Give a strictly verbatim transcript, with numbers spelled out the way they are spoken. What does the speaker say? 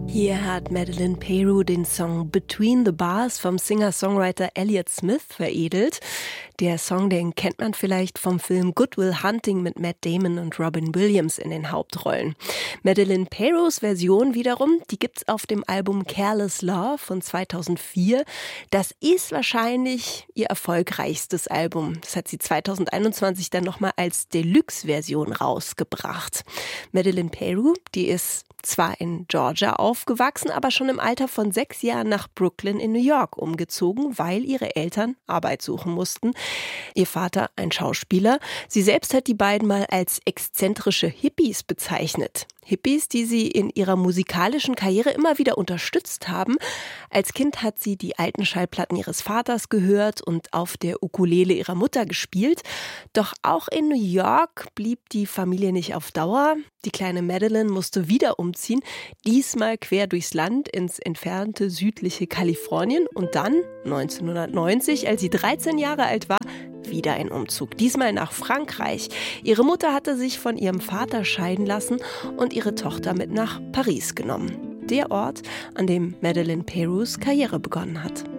Hier hat Madeleine Peyroux den Song Between the Bars vom Singer-Songwriter Elliott Smith veredelt. Der Song, den kennt man vielleicht vom Film Good Will Hunting mit Matt Damon und Robin Williams in den Hauptrollen. Madeleine Peyrouxs Version wiederum, die gibt's auf dem Album Careless Love von zweitausendvier. Das ist wahrscheinlich ihr erfolgreichstes Album. Das hat sie zweitausendeinundzwanzig dann nochmal als Deluxe-Version rausgebracht. Madeleine Peyroux, die ist zwar in Georgia aufgewachsen, aber schon im Alter von sechs Jahren nach Brooklyn in New York umgezogen, weil ihre Eltern Arbeit suchen mussten. Ihr Vater ein Schauspieler. Sie selbst hat die beiden mal als exzentrische Hippies bezeichnet. Hippies, die sie in ihrer musikalischen Karriere immer wieder unterstützt haben. Als Kind hat sie die alten Schallplatten ihres Vaters gehört und auf der Ukulele ihrer Mutter gespielt. Doch auch in New York blieb die Familie nicht auf Dauer. Die kleine Madeleine musste wieder umziehen, diesmal quer durchs Land ins entfernte südliche Kalifornien und dann neunzehnhundertneunzig, als sie dreizehn Jahre alt war, wieder ein Umzug, diesmal nach Frankreich. Ihre Mutter hatte sich von ihrem Vater scheiden lassen und ihre Tochter mit nach Paris genommen. Der Ort, an dem Madeleine Peyrouxs Karriere begonnen hat.